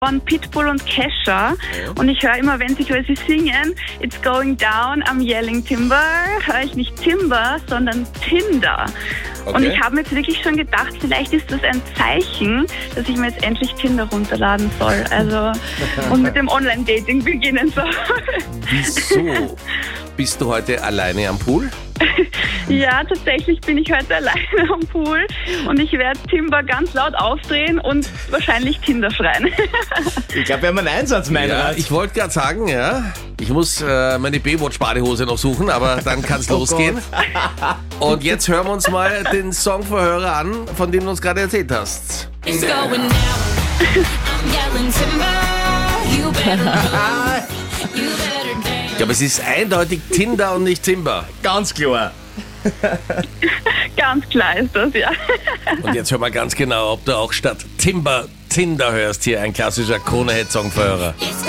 von Pitbull und Kesha. Und ich höre immer, wenn sie singen, It's going down, I'm yelling Timber, höre ich nicht Timber, sondern Tinder. Okay. Und ich habe mir jetzt wirklich schon gedacht, vielleicht ist das ein Zeichen, dass ich mir jetzt endlich Tinder runterladen soll. Also und mit dem Online-Dating beginnen soll. Wieso? Bist du heute alleine am Pool? Ja, tatsächlich bin ich heute alleine am Pool und ich werde Timber ganz laut aufdrehen und wahrscheinlich Tinder schreien. Ich glaube, wir haben einen Einsatz, Ja, ich wollte gerade sagen, ja, ich muss meine Baywatch-Badehose noch suchen, aber dann kann es losgehen. Und jetzt hören wir uns mal den Song für Hörer an, von dem du uns gerade erzählt hast. It's going down. I'm yelling timber. You better run. You better dance. Ich glaube, es ist eindeutig Tinder und nicht Timber. Ganz klar. Ganz klar ist das, ja. Und jetzt hören wir ganz genau, ob du auch statt Timber Tinder hörst. Hier ein klassischer Krone-Hit-Song für Hörer. It's